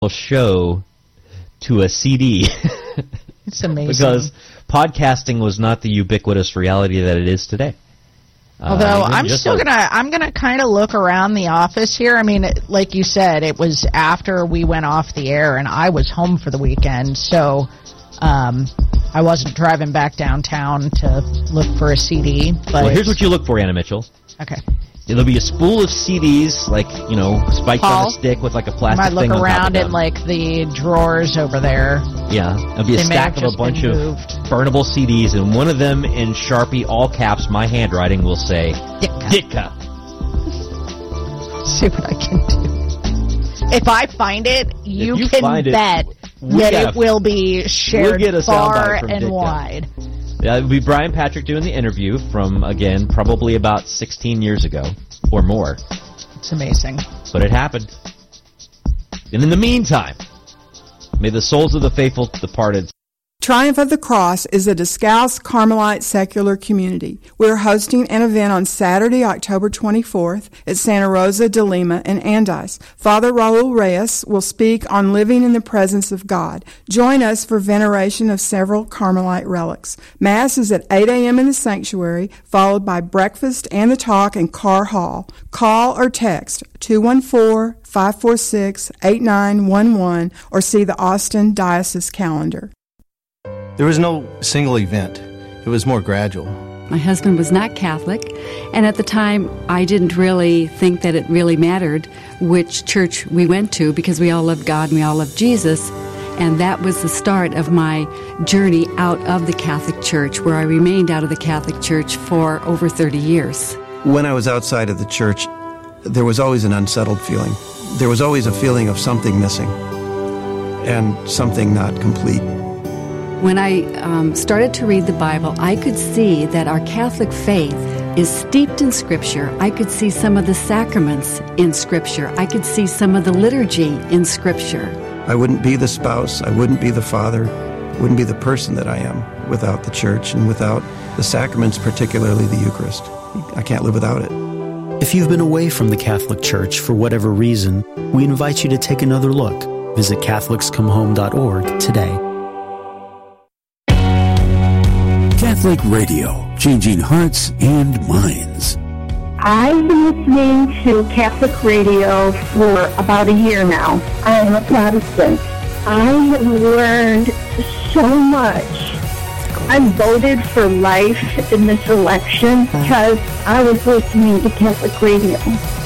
show to a CD. It's amazing. Because podcasting was not the ubiquitous reality that it is today. Although I'm gonna kind of look around the office here. I mean, like you said, it was after we went off the air, and I was home for the weekend, so I wasn't driving back downtown to look for a CD. But well, here's what you look for, Anna Mitchell. Okay. There'll be a spool of CDs, like, spiked on a stick with like a plastic thing on top of them. Might look around in like the drawers over there. Yeah, there'll be a stack of a bunch of burnable CDs, and one of them in Sharpie, all caps, my handwriting will say, Ditka. See what I can do. If I find it, you can bet that it will be shared far and wide. It would be Brian Patrick doing the interview from, again, probably about 16 years ago or more. It's amazing. But it happened. And in the meantime, may the souls of the faithful departed. Triumph of the Cross is a Descalce Carmelite secular community. We're hosting an event on Saturday, October 24th at Santa Rosa de Lima in Andes. Father Raul Reyes will speak on living in the presence of God. Join us for veneration of several Carmelite relics. Mass is at 8 a.m. in the sanctuary, followed by breakfast and the talk in Carr Hall. Call or text 214-546-8911 or see the Austin Diocese calendar. There was no single event. It was more gradual. My husband was not Catholic, and at the time, I didn't really think that it really mattered which church we went to because we all loved God and we all loved Jesus, and that was the start of my journey out of the Catholic Church, where I remained out of the Catholic Church for over 30 years. When I was outside of the church, there was always an unsettled feeling. There was always a feeling of something missing and something not complete. When I started to read the Bible, I could see that our Catholic faith is steeped in Scripture. I could see some of the sacraments in Scripture. I could see some of the liturgy in Scripture. I wouldn't be the spouse, I wouldn't be the father, I wouldn't be the person that I am without the church and without the sacraments, particularly the Eucharist. I can't live without it. If you've been away from the Catholic Church for whatever reason, we invite you to take another look. Visit CatholicsComeHome.org today. Catholic Radio, changing hearts and minds. I've been listening to Catholic Radio for about a year now. I'm a Protestant. I have learned so much. I voted for life in this election because I was listening to Catholic Radio.